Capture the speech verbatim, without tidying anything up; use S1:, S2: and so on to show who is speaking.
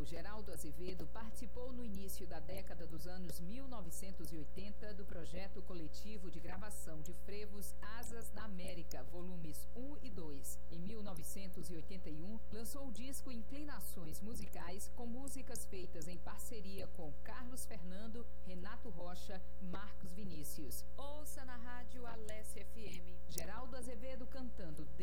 S1: cantautor Geraldo Azevedo participou no início da década dos anos mil novecentos e oitenta do projeto coletivo de gravação de frevos Asas da América, volumes um e dois. Em mil novecentos e oitenta e um, lançou o disco Inclinações Musicais, com músicas feitas em parceria com Carlos Fernando, Renato Rocha, Marcos Vinícius. Ouça na rádio Alessia F M. Geraldo Azevedo cantando